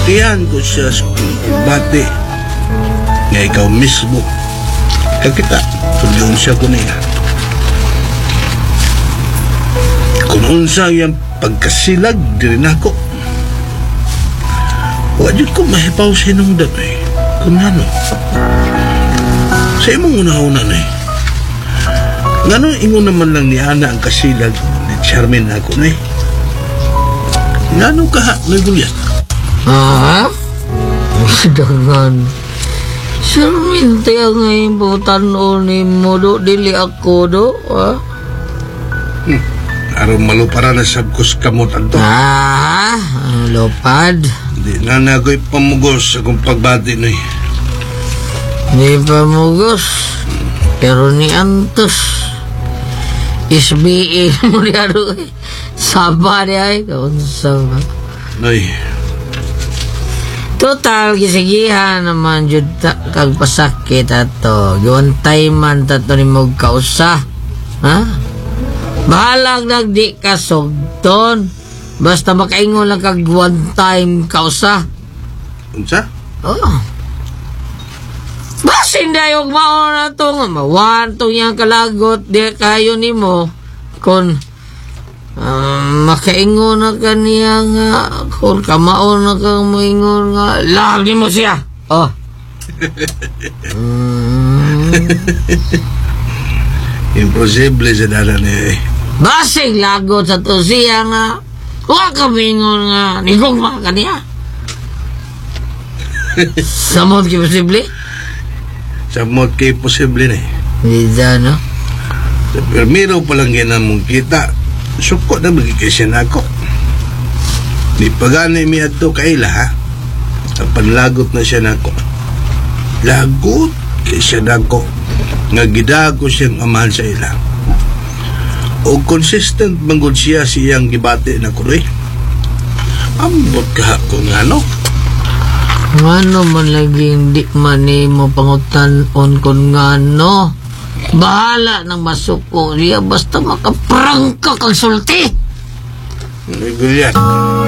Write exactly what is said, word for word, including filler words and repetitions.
Iyan ko siya sa bati nga ikaw mismo kagkita tuliyon siya ko niya kung unsa yung pagkasilag din ako wajud ko mahipaw sinungdan eh kung ano sa imong una-una na eh ngano ingon naman lang ni Ana ang kasilag ni Charmin ako na eh ngano ka nagulyat ah dengan Charmin tayo ngayon butan o ni mo do dili ako do ah hmm. Aron malupara na sabkos kamot anto ah lupad di na na ako'y pamugos akong pagbati na eh di pamugos pero ni Antos S B A mo niya doon saba niya eh kaunsa ba ay total gisigihan naman jud kag pasakit ato giwantay man tato ni mog kausa ha bahalag nagdi ka sugton basta makaingon lang kag one time kausa unsa oh basin dayog mao na to nga mawan to yang kalagot di kayo nimo kon Um, makaingon na ka niya nga kung kamaon na kang maingon nga lagi mo siya oh mm. imposible sa dala niya eh basig lagot sa to siya nga huwag ka maingon nga nigugma ka niya samot ki posible samot ki posible na eh hindi no sa permiro palang ginamong kita suko na magkikisyan ako di pagani mi ato kaila ha panlagot na siya nako lagot kay siya nako nga gidago siyang amahan sa ila o consistent manggod siya siyang gibati na kuroy ambot ka ko nga no ngano man laging di man mo pangutan-on kon ngano bahala ng masuko niya basta makaprangka kang sulti Nagulyan